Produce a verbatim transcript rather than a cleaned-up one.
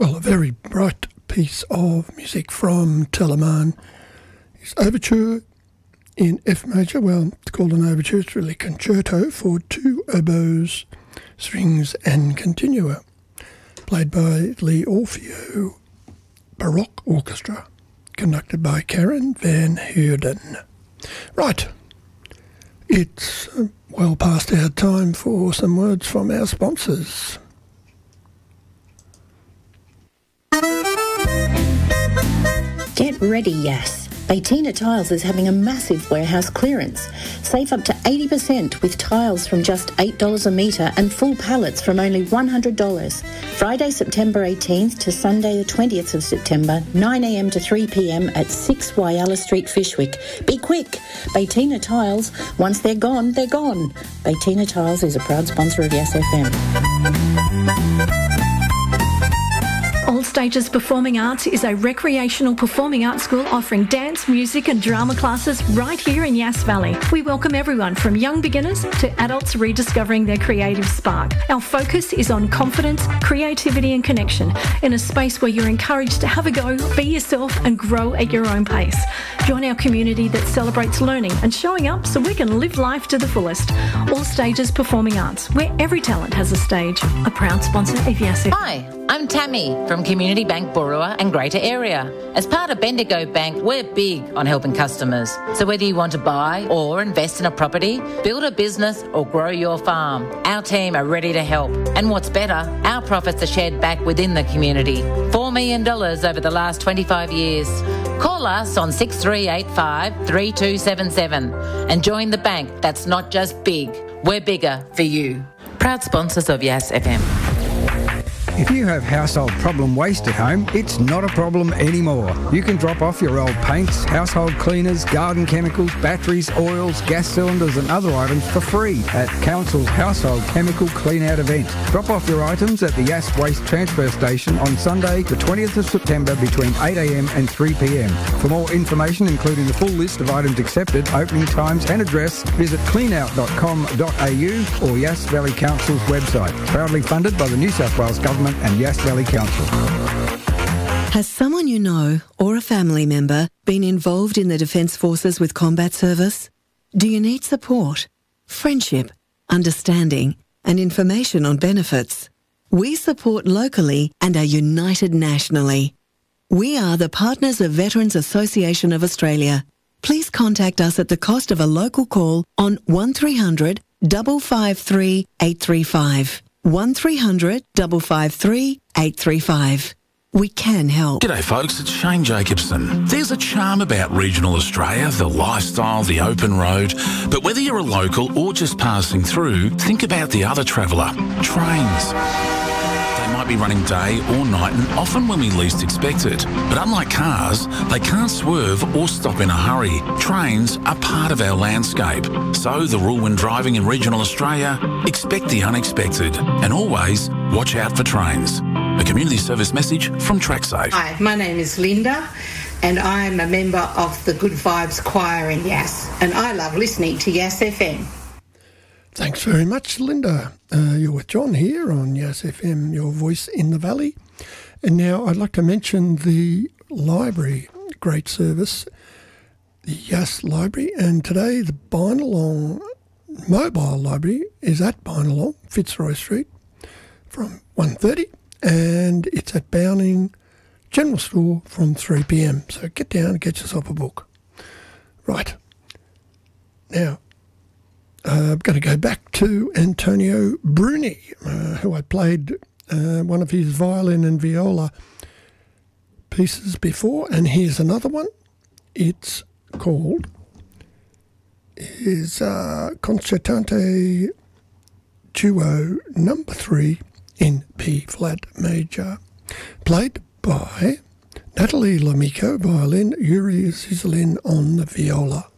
Well, a very bright piece of music from Telemann. His overture in F major, well, it's called an overture, it's really concerto for two oboes, strings and continua, played by the Orfeo Baroque Orchestra, conducted by Karen Van Heerden. Right, it's well past our time for some words from our sponsors. Get ready, Yass. Baytina Tiles is having a massive warehouse clearance. Save up to eighty percent with tiles from just eight dollars a metre and full pallets from only one hundred dollars. Friday, September eighteenth to Sunday the twentieth of September, nine a m to three p m at six Wyalla Street, Fyshwick. Be quick! Baytina Tiles, once they're gone, they're gone. Baytina Tiles is a proud sponsor of Yass F M. All Stages Performing Arts is a recreational performing arts school offering dance, music and drama classes right here in Yass Valley. We welcome everyone from young beginners to adults rediscovering their creative spark. Our focus is on confidence, creativity and connection in a space where you're encouraged to have a go, be yourself and grow at your own pace. Join our community that celebrates learning and showing up so we can live life to the fullest. All Stages Performing Arts, where every talent has a stage. A proud sponsor of Yass F M. Hi, I'm Tammy from Community Bank Burua and Greater Area. As part of Bendigo Bank, we're big on helping customers. So whether you want to buy or invest in a property, build a business or grow your farm, our team are ready to help. And what's better, our profits are shared back within the community. four million dollars over the last twenty-five years. Call us on six three eight five, three two seven seven and join the bank that's not just big, we're bigger for you. Proud sponsors of Yass F M. If you have household problem waste at home, it's not a problem anymore. You can drop off your old paints, household cleaners, garden chemicals, batteries, oils, gas cylinders and other items for free at Council's Household Chemical Clean Out event. Drop off your items at the Yass Waste Transfer Station on Sunday the twentieth of September between eight a m and three p m. For more information, including the full list of items accepted, opening times and address, visit clean out dot com dot a u or Yass Valley Council's website. Proudly funded by the New South Wales Government and Yass Valley Council. Has someone you know or a family member been involved in the Defence Forces with combat service? Do you need support, friendship, understanding and information on benefits? We support locally and are united nationally. We are the partners of Veterans Association of Australia. Please contact us at the cost of a local call on one three hundred, five five three, eight three five. one three hundred, five five three, eight three five. We can help. G'day folks, it's Shane Jacobson. There's a charm about regional Australia, the lifestyle, the open road. But whether you're a local or just passing through, think about the other traveller, trains. They might be running day or night and often when we least expect it. But unlike cars, they can't swerve or stop in a hurry. Trains are part of our landscape. So the rule when driving in regional Australia, expect the unexpected and always watch out for trains. A community service message from TrackSafe. Hi, my name is Linda and I'm a member of the Good Vibes Choir in Yass and I love listening to Yass F M. Thanks very much, Linda. Uh, you're with John here on Yass F M, your voice in the valley. And now I'd like to mention the library, great service, the Yass Library. And today the Bynalong Mobile Library is at Bynalong, Fitzroy Street, from one thirty. And it's at Bowning General Store from three p m. So get down and get yourself a book. Right. Now, Uh, I'm going to go back to Antonio Bruni, uh, who I played uh, one of his violin and viola pieces before, and here's another one. It's called is uh, Concertante Duo Number Three in P flat major, played by Natalie Lamico violin, Yuri Zizlin on the viola.